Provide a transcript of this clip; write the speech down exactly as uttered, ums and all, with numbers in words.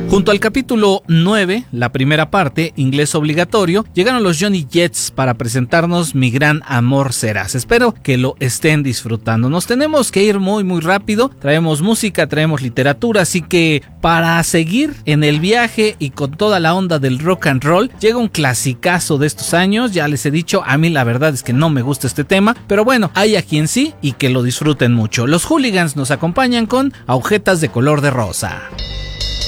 Junto al capítulo nueve, la primera parte, inglés obligatorio, llegaron los Johnny Jets para presentarnos Mi Gran Amor Serás. Espero que lo estén disfrutando. Nos tenemos que ir muy muy rápido, traemos música, traemos literatura, así que para seguir en el viaje y con toda la onda del rock and roll, llega un clasicazo de estos años. Ya les he dicho, a mí la verdad es que no me gusta este tema, pero bueno, hay a quien sí y que lo disfruten mucho. Los Hooligans nos acompañan con Agujetas de Color de Rosa.